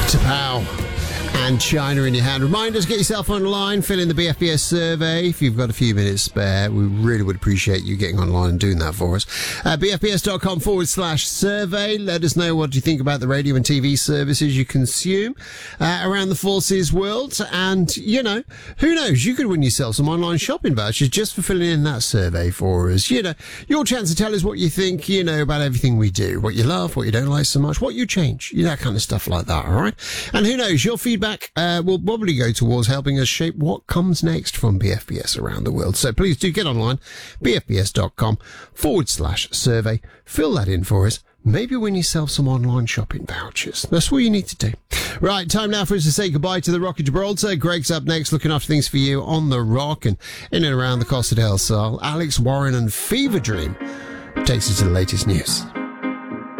to Pow and China in your hand. Reminders, get yourself online, fill in the BFBS survey if you've got a few minutes spare. We really would appreciate you getting online and doing that for us. BFBS.com/survey. Let us know what you think about the radio and TV services you consume around the Forces world. And, you know, who knows? You could win yourself some online shopping vouchers just for filling in that survey for us. You know, your chance to tell us what you think, you know, about everything we do, what you love, what you don't like so much, what you change, you know, that kind of stuff like that, all right? And who knows, your feedback will probably go towards helping us shape what comes next from BFBS around the world. So please do get online, bfbs.com/survey. Fill that in for us. Maybe win yourself some online shopping vouchers. That's what you need to do. Right, time now for us to say goodbye to the Rock of Gibraltar. Greg's up next, looking after things for you on the Rock and in and around the Costa del Sol. Alex Warren and Fever Dream takes us to the latest news.